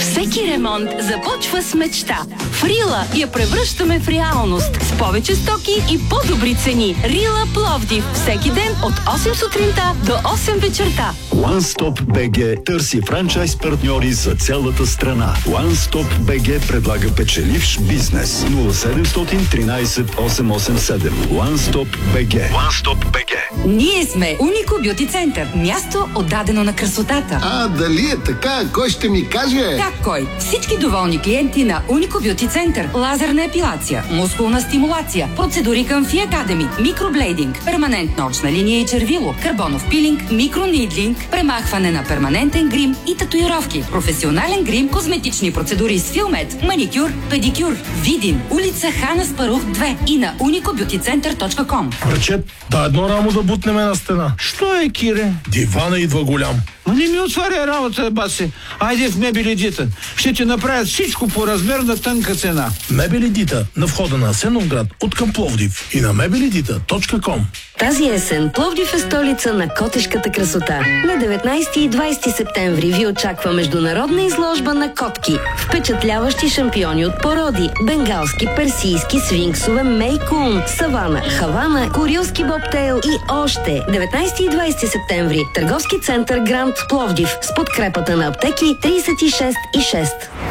Всеки ремонт започва с мечта. В Рила я превръщаме в реалност. С повече стоки и по-добри цени. Рила Пловдив. Всеки ден от 8 сутринта до 8 вечерта. One Stop BG търси франчайз партньори за цялата страна. One Stop BG предлага печеливш бизнес. 0713 887. One Stop BG. One Stop BG. Ние сме Унико Бюти Център. Място отдадено на красотата. Дали е така? Кой ще ми каже? Как кой? Всички доволни клиенти на Унико Бюти Център. Лазерна епилация, мускулна стимулация, процедури към Фи Академи, микроблейдинг, перманентна очна линия и червило, карбонов пилинг, микронидлинг, премахване на перманентен грим и татуировки, професионален грим, козметични процедури с Филмет, маникюр, педикюр. Видин, улица Хана Спарух 2 и на unicobeautycenter.com. Ръчет, едно рамо да бутнеме на стена. Що е, Кире? Дивана идва голям. Не ми отваря работа, баси. Айде в Мебели Дита. Ще ти направят всичко по размер на тънка цена. Мебели Дита на входа на Асеновград от към Пловдив и на mebelidita.com. Тази есен Пловдив е столица на котешката красота. На 19 и 20 септември ви очаква международна изложба на котки. Впечатляващи шампиони от породи: бенгалски, персийски, свинксове, мейкун, савана, хавана, курилски бобтейл и още. 19 и 20 септември. Търговски център Гранд Пловдив с подкрепата на аптеки 36 и 6.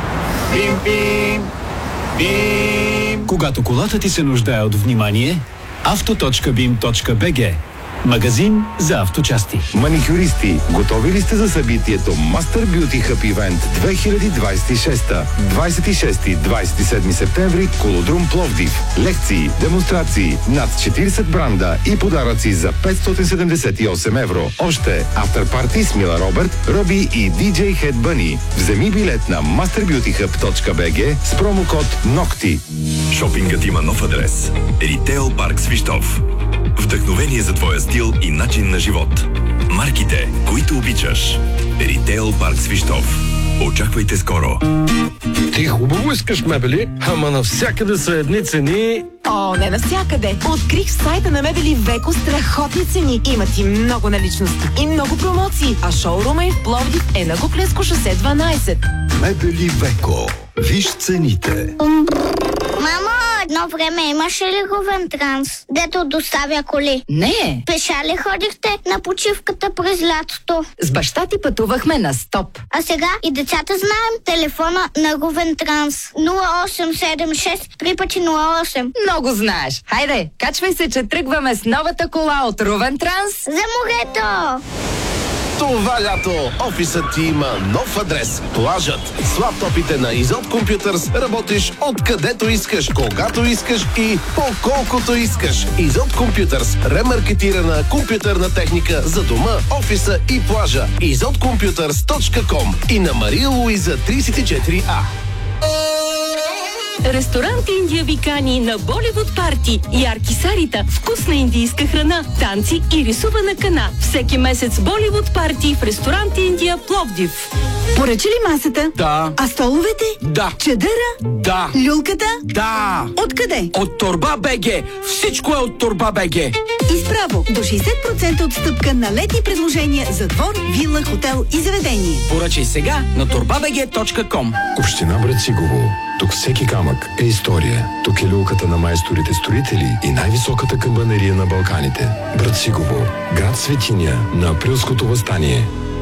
Бим! Когато колата ти се нуждае от внимание, auto.bim.bg. Магазин за авточасти. Маникюристи, готови ли сте за събитието Master Beauty Hub Event 2026? 26-27 септември, Колодрум Пловдив. Лекции, демонстрации, над 40 бранда и подаръци за 578 евро. Още авторпарти с Мила Робърт, Роби и DJ Head Bunny. Вземи билет на masterbeautyhub.bg с промокод NOCTI. Шопингът има нов адрес. Ритейл парк Свищов. Вдъхновение за твоя стил и начин на живот. Марките, които обичаш. Ритейл парк Свищов. Очаквайте скоро. Ти хубаво искаш мебели, ама навсякъде са едни цени. О, не навсякъде. Открих в сайта на Мебели Веко страхотни цени. Имат и много наличности и много промоции. А шоурума им в Пловдив е на Гоклеско шосе 12. Мебели Веко. Виж цените. Мамо, едно време имаше ли Ровентранс, дето доставя коли? Не. Пеша ли ходихте на почивката през лятото? С баща ти пътувахме на стоп. А сега и децата знаем телефона на Ровентранс. 0876 3×08. Много знаеш. Хайде, качвай се, че тръгваме с новата кола от Ровентранс. За морето! Това лято офисът ти има нов адрес. Плажът. С лаптопите на Изот Computers работиш откъдето искаш, когато искаш и по колкото искаш. Изот Computers. Ремаркетирана компютърна техника за дома, офиса и плажа. izotcomputers.com и на Мария Луиза 34А. Ресторант Индия ви кани на Боливуд парти. Ярки сарита, вкусна индийска храна, танци и рисувана кана. Всеки месец Боливуд парти в ресторант Индия Пловдив. Поръча ли масата? Да. А столовете? Да. Чадъра? Да. Люлката? Да. Откъде? От Торба БГ. Всичко е от Торба БГ. Изправо до 60% отстъпка на летни предложения за двор, вила, хотел и заведение. Поръчай сега на torbabg.com. Община Брацигово. Тук всеки камък е история. Тук е люлката на майсторите-строители и най-високата камбанерия на Балканите. Брацигово. Град светиня на априлското въстание.